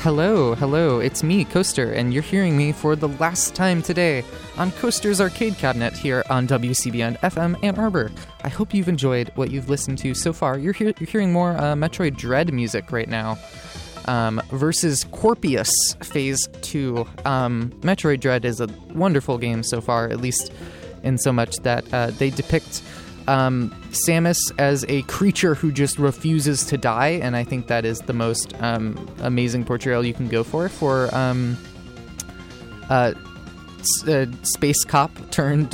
Hello, it's me, Coaster, and you're hearing me for the last time today on Coaster's Arcade Cabinet here on WCBN FM Ann Arbor. I hope you've enjoyed what you've listened to so far. You're hearing more Metroid Dread music right now, versus Corpius Phase 2. Metroid Dread is a wonderful game so far, at least in so much that they depict Samus as a creature who just refuses to die, and I think that is the most amazing portrayal you can go for space cop turned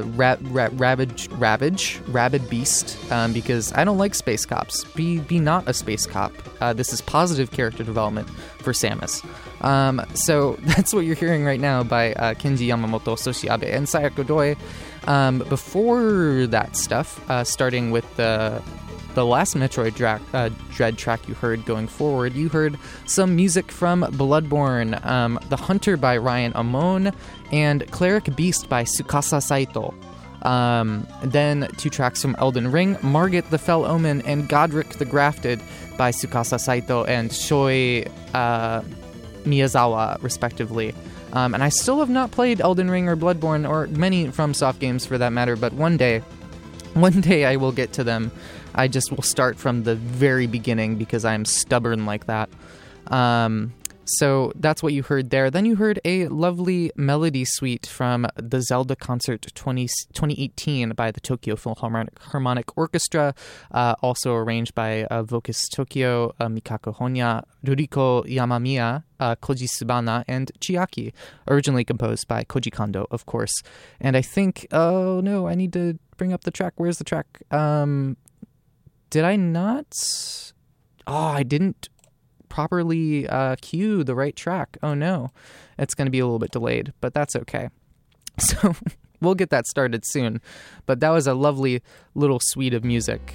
rabid beast, because I don't like space cops. Be not a space cop. This is positive character development for Samus. So that's what you're hearing right now by Kenji Yamamoto, Soshi Abe, and Sayako Doi. Before that stuff, starting with the last Metroid Dread track you heard going forward, you heard some music from Bloodborne, The Hunter by Ryan Amon, and Cleric Beast by Tsukasa Saito. Then two tracks from Elden Ring, Margit the Fell Omen and Godric the Grafted by Tsukasa Saito and Shoi Miyazawa, respectively. And I still have not played Elden Ring or Bloodborne, or many FromSoft games for that matter, but one day I will get to them. I just will start from the very beginning because I'm stubborn like that. So that's what you heard there. Then you heard a lovely melody suite from the Zelda Concert 2018 by the Tokyo Philharmonic Orchestra, also arranged by Vocus Tokyo, Mikako Honya, Ruriko Yamamiya, Koji Subana, and Chiaki, originally composed by Koji Kondo, of course. And I think, oh no, I need to bring up the track. Where's the track? Did I not? Oh, I didn't properly cue the right track. Oh no, it's going to be a little bit delayed, but that's okay. So we'll get that started soon. But that was a lovely little suite of music.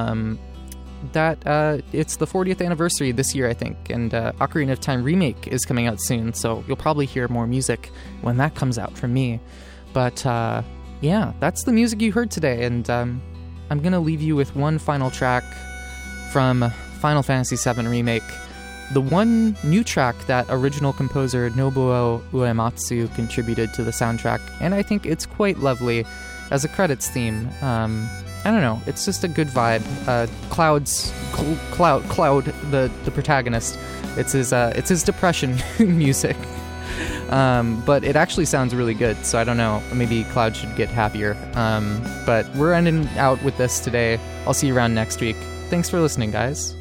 It's the 40th anniversary this year, I think, and Ocarina of Time Remake is coming out soon, so you'll probably hear more music when that comes out from me. But yeah, that's the music you heard today, and I'm going to leave you with one final track from Final Fantasy VII Remake. The one new track that original composer Nobuo Uematsu contributed to the soundtrack, and I think it's quite lovely as a credits theme. I don't know, it's just a good vibe. Cloud, the protagonist, it's his depression music, but it actually sounds really good. So I don't know, maybe Cloud should get happier. But we're ending out with this today. I'll see you around next week. Thanks for listening, guys.